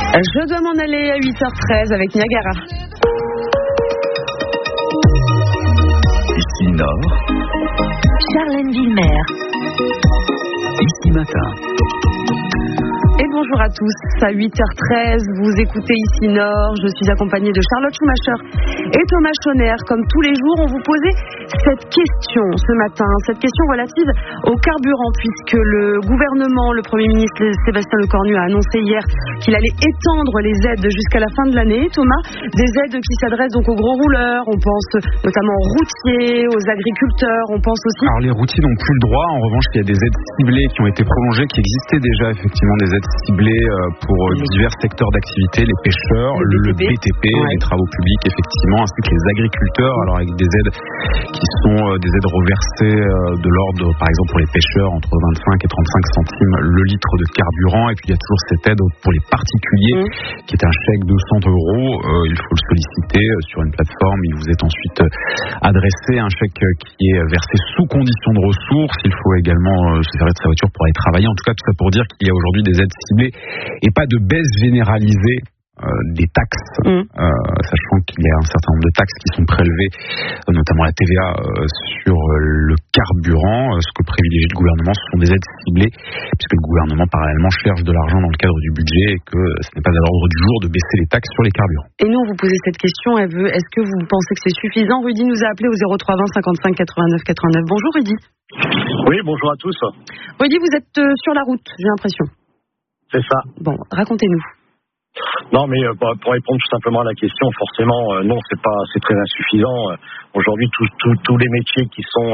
Je dois m'en aller à 8h13 avec Niagara. Ici Nord, Charlène Villemer. Ici Matin. Et bonjour à tous, à 8h13, vous écoutez Ici Nord, je suis accompagnée de Charlotte Schumacher et Thomas Schoner. Comme tous les jours, on vous posait cette question ce matin, cette question relative au carburant, puisque le gouvernement, le Premier ministre Sébastien Lecornu a annoncé hier qu'il allait étendre les aides jusqu'à la fin de l'année. Thomas, des aides qui s'adressent donc aux gros rouleurs, on pense notamment aux routiers, aux agriculteurs, on pense aussi... Alors les routiers n'ont plus le droit, en revanche il y a des aides ciblées qui ont été prolongées, qui existaient déjà effectivement, des aides ciblées pour divers secteurs d'activité, les pêcheurs, le BTP, les travaux publics effectivement, ainsi que les agriculteurs, alors avec des aides qui sont des aides reversées de l'ordre, par exemple pour les pêcheurs, entre 25 et 35 centimes le litre de carburant, et puis il y a toujours cette aide pour les particuliers, qui est un chèque de 100 euros, il faut le solliciter sur une plateforme, il vous est ensuite adressé un chèque qui est versé sous condition de ressources, il faut également se servir de sa voiture pour aller travailler, en tout cas tout ça pour dire qu'il y a aujourd'hui des aides ciblées et pas de baisse généralisée des taxes, sachant qu'il y a un certain nombre de taxes qui sont prélevées, notamment la TVA sur le carburant. Ce que privilégie le gouvernement, ce sont des aides ciblées, puisque le gouvernement parallèlement cherche de l'argent dans le cadre du budget et que ce n'est pas à l'ordre du jour de baisser les taxes sur les carburants. Et nous, on vous posait cette question, est-ce que vous pensez que c'est suffisant? Rudy nous a appelé au 03 20 55 89 89. Bonjour Rudy. Oui, bonjour à tous. Rudy, vous êtes sur la route, j'ai l'impression. C'est ça. Bon, racontez-nous. Non, mais pour répondre tout simplement à la question, forcément, non, c'est très insuffisant. Aujourd'hui, tous les métiers qui sont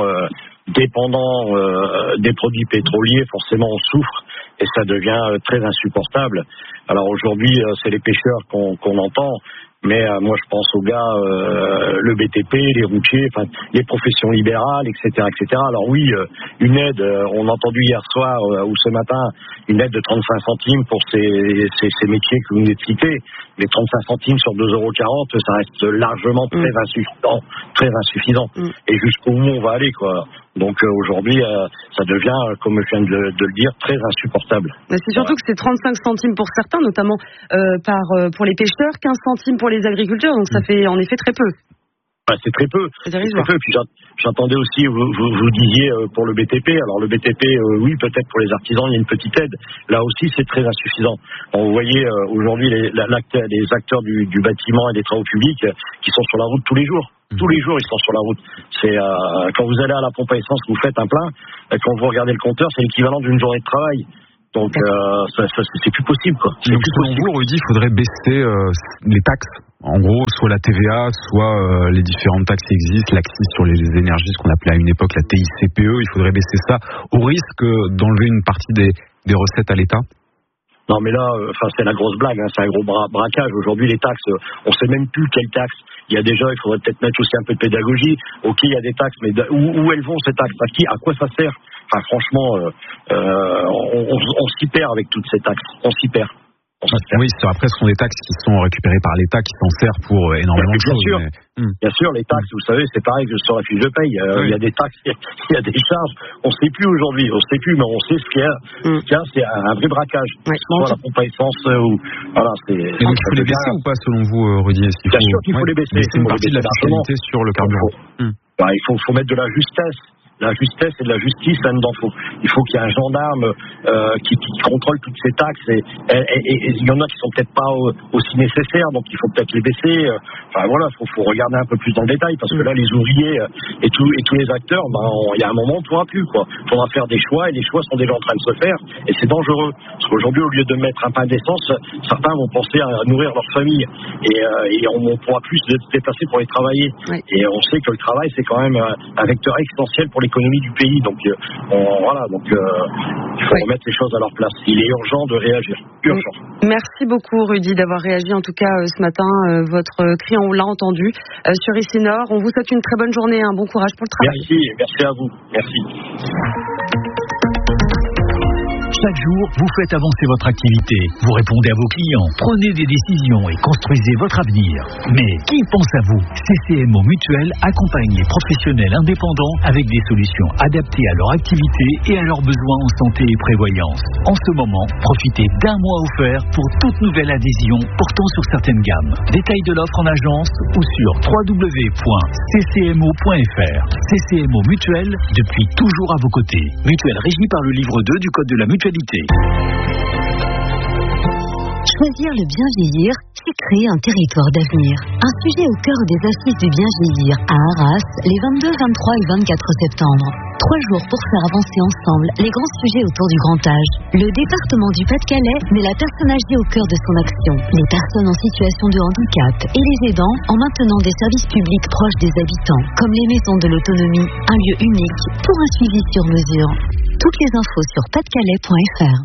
dépendants des produits pétroliers, forcément, on souffre et ça devient très insupportable. Alors aujourd'hui, c'est les pêcheurs qu'on entend. Mais moi, je pense aux gars, le BTP, les routiers, enfin les professions libérales, etc., etc. Alors oui, une aide. On a entendu hier soir ou ce matin une aide de 35 centimes pour ces métiers que vous venez de citer. Mais 35 centimes sur 2,40 €, ça reste largement très insuffisant. Et jusqu'où on va aller, quoi. Donc aujourd'hui, ça devient, comme je viens de le dire, très insupportable. Mais c'est surtout que c'est 35 centimes pour certains, notamment pour les pêcheurs, 15 centimes pour les agriculteurs, donc ça fait en effet très peu. C'est très peu. C'est dérisoire. Puis j'entendais aussi, vous disiez pour le BTP. Alors le BTP, oui, peut-être pour les artisans, il y a une petite aide. Là aussi, c'est très insuffisant. Bon, vous voyez aujourd'hui les acteurs du bâtiment et des travaux publics qui sont sur la route tous les jours. Tous les jours, ils sont sur la route. C'est quand vous allez à la pompe à essence, que vous faites un plein, quand vous regardez le compteur, c'est l'équivalent d'une journée de travail. Donc, c'est plus possible, quoi. Donc, selon vous, Rudy, il faudrait baisser les taxes. En gros, soit la TVA, soit les différentes taxes qui existent, l'accise sur les énergies, ce qu'on appelait à une époque la TICPE. Il faudrait baisser ça au risque d'enlever une partie des recettes à l'État. Non, mais là, c'est la grosse blague, c'est un gros braquage. Aujourd'hui, les taxes, on sait même plus quelles taxes. Il y a déjà, il faudrait peut-être mettre aussi un peu de pédagogie. Ok, il y a des taxes, mais où elles vont ces taxes? À quoi ça sert? Enfin, franchement, on s'y perd avec toutes ces taxes. On s'y perd. Oui, après, ce sont des taxes qui sont récupérées par l'État, qui s'en sert pour énormément de choses. Bien sûr, les taxes, vous savez, c'est pareil que sur la fiche de paye. Il y a des taxes, il y a des charges. On ne sait plus aujourd'hui, mais on sait ce qu'il y a. C'est un vrai braquage. Soit la pompe à essence voilà, c'est. Et donc, il faut les baisser ou pas, selon vous, Rudy? Bien sûr qu'il faut les baisser. C'est une partie de la fiscalité sur le carburant. Il faut mettre de la justesse. La justesse et de la justice là-dedans. Il faut qu'il y ait un gendarme qui contrôle toutes ces taxes et il y en a qui sont peut-être pas aussi nécessaires, donc il faut peut-être les baisser. Enfin voilà, faut regarder un peu plus dans le détail parce que là les ouvriers et tous les acteurs, il y a un moment on ne pourra plus, quoi. Il faudra faire des choix et les choix sont déjà en train de se faire et c'est dangereux parce qu'aujourd'hui au lieu de mettre un pain d'essence, certains vont penser à nourrir leur famille et on pourra plus se déplacer pour aller travailler. Et on sait que le travail c'est quand même un vecteur essentiel pour l'économie du pays, donc il faut remettre les choses à leur place. Il est urgent de réagir, urgent. Merci beaucoup Rudy d'avoir réagi en tout cas ce matin. Votre cri on l'a entendu sur Ici Nord. On vous souhaite une très bonne journée, un bon courage pour le travail. Merci à vous. Merci. Chaque jour, vous faites avancer votre activité, vous répondez à vos clients, prenez des décisions et construisez votre avenir. Mais qui pense à vous? CCMO Mutuelle accompagne les professionnels indépendants avec des solutions adaptées à leur activité et à leurs besoins en santé et prévoyance. En ce moment, profitez d'un mois offert pour toute nouvelle adhésion portant sur certaines gammes. Détails de l'offre en agence ou sur www.ccmo.fr. CCMO Mutuelle, depuis toujours à vos côtés. Mutuelle régie par le livre 2 du Code de la mutualité. Choisir le bien vieillir, c'est créer un territoire d'avenir. Un sujet au cœur des assises du bien vieillir à Arras, les 22, 23 et 24 septembre. 3 jours pour faire avancer ensemble les grands sujets autour du grand âge. Le département du Pas-de-Calais met la personne âgée au cœur de son action. Les personnes en situation de handicap et les aidants en maintenant des services publics proches des habitants, comme les maisons de l'autonomie, un lieu unique pour un suivi sur mesure. Toutes les infos sur pasdecalais.fr.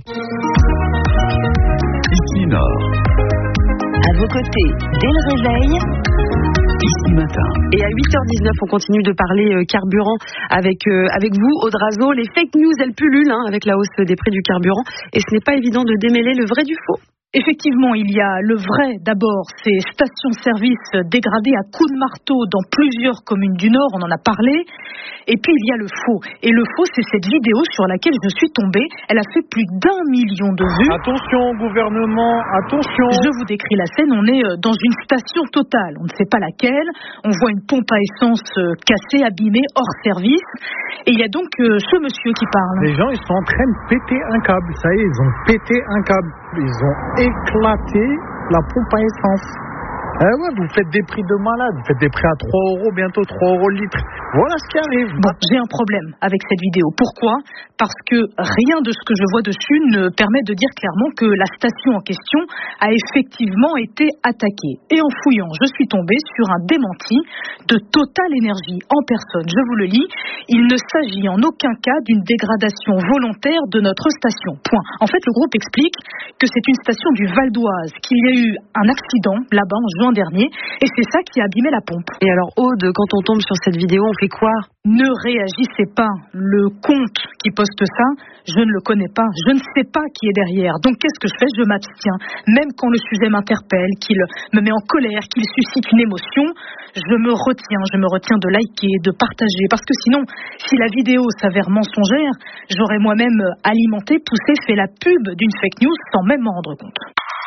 Ici Nord. À vos côtés, dès le réveil. Ici Matin. Et à 8h19, on continue de parler carburant avec vous, Audrazo. Les fake news, elles pullulent avec la hausse des prix du carburant. Et ce n'est pas évident de démêler le vrai du faux. Effectivement, il y a le vrai d'abord, ces stations-service dégradées à coups de marteau dans plusieurs communes du Nord, on en a parlé. Et puis il y a le faux. Et le faux, c'est cette vidéo sur laquelle je suis tombée. Elle a fait plus d'1 million de vues. Attention, gouvernement, attention. Je vous décris la scène, on est dans une station Total, on ne sait pas laquelle. On voit une pompe à essence cassée, abîmée, hors service. Et il y a donc ce monsieur qui parle. Les gens, ils sont en train de péter un câble. Ça y est, ils ont pété un câble. Ils ont éclaté la pompe à essence. Ouais, vous faites des prix de malade. Vous faites des prix à 3 €, bientôt 3 € le litre. Voilà ce qui arrive. Bon, j'ai un problème avec cette vidéo. Pourquoi ? Parce que rien de ce que je vois dessus ne permet de dire clairement que la station en question a effectivement été attaquée. Et en fouillant, je suis tombée sur un démenti de Total Énergie en personne. Je vous le lis. Il ne s'agit en aucun cas d'une dégradation volontaire de notre station. Point. En fait, le groupe explique que c'est une station du Val d'Oise, qu'il y a eu un accident là-bas en juin dernier, et c'est ça qui a abîmé la pompe. Et alors, Aude, quand on tombe sur cette vidéo, on fait quoi ? Ne réagissez pas. Le compte qui poste ça, je ne le connais pas. Je ne sais pas qui est derrière. Donc, qu'est-ce que je fais ? Je m'abstiens. Même quand le sujet m'interpelle, qu'il me met en colère, qu'il suscite une émotion, je me retiens de liker, de partager. Parce que sinon, si la vidéo s'avère mensongère, j'aurais moi-même alimenté, poussé, fait la pub d'une fake news sans même m'en rendre compte.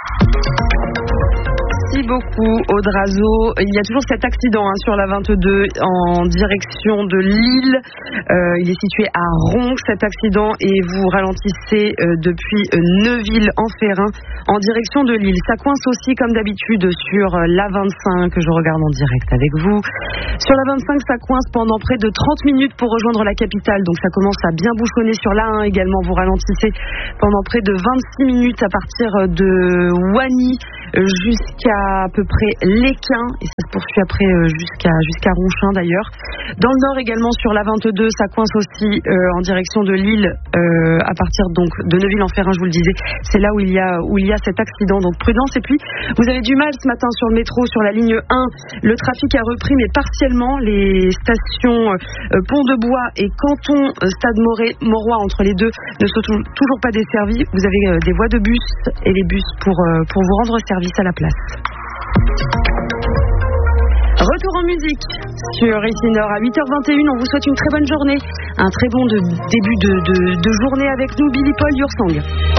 Merci beaucoup, Audrazo. Il y a toujours cet accident sur la 22 en direction de Lille. Il est situé à Ronc, cet accident, et vous ralentissez depuis Neuville-en-Ferrin en direction de Lille. Ça coince aussi, comme d'habitude, sur la 25, que je regarde en direct avec vous. Sur la 25, ça coince pendant près de 30 minutes pour rejoindre la capitale. Donc ça commence à bien bouchonner sur la 1 également. Vous ralentissez pendant près de 26 minutes à partir de Wany jusqu'à peu près Léquin, et ça se poursuit après jusqu'à Ronchin d'ailleurs. Dans le nord également sur la 22, ça coince aussi en direction de Lille à partir donc de Neuville-en-Ferrin, je vous le disais. C'est là où il y a cet accident, donc prudence. Et puis vous avez du mal ce matin sur le métro, sur la ligne 1. Le trafic a repris mais partiellement. Les stations Pont-de-Bois et Canton Stade Mauroy entre les deux ne sont toujours pas desservies. Vous avez des voies de bus et les bus pour vous rendre service à la place. Retour en musique sur Ici Nord à 8h21. On vous souhaite une très bonne journée, un très bon début de journée avec nous, Billy Paul Yursong.